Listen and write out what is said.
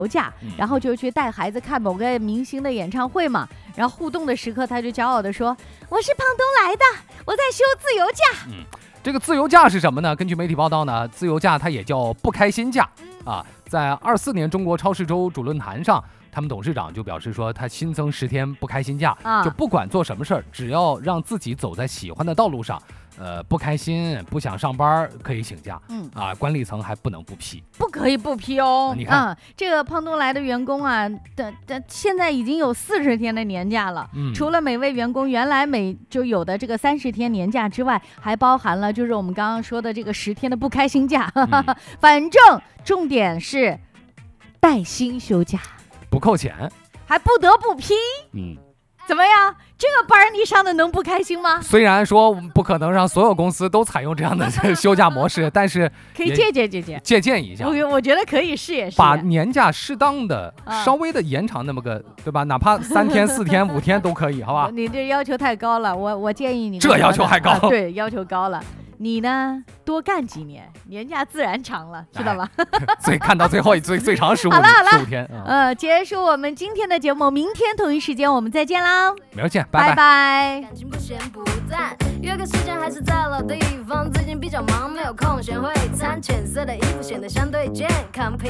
假，然后就去带孩子看某个明星的演唱会嘛，然后互动的时刻，他就骄傲地说：“我是胖东来的，我在休自由假。” 这个自由假是什么呢？根据媒体报道呢，自由假它也叫不开心假啊。在24年中国超市周主论坛上，他们董事长就表示说，他新增10天不开心假，就不管做什么事儿，只要让自己走在喜欢的道路上。不开心不想上班可以请假，管理层还不能不批， 不可以不批哦。 你看， 这个胖东来的员工啊，现在已经有40天的年假了。除了每位员工原来就有的这个30天年假之外，还包含了就是我们刚刚说的这个10天的不开心假。反正重点是带薪休假， 不扣钱， 还不得不批。怎么样？这个班你上的能不开心吗？ 虽然说不可能让所有公司都采用这样的休假模式，但是可以借鉴一下。我觉得可以试一试， 把年假适当的、稍微的延长那么个，对吧？哪怕3天、4天、5天都可以，好吧？ 你这要求太高了，我建议你。 这要求还高？ 对，要求高了。你呢，多干几年，年假自然长了，知道吧？ 看到最后最长15天。 结束我们今天的节目，明天同一时间我们再见啦！ 明儿见， 拜拜。 感情不咸不淡，约个时间还是在老地方，最近比较忙，没有空闲会餐，浅色的衣服显得相对健康。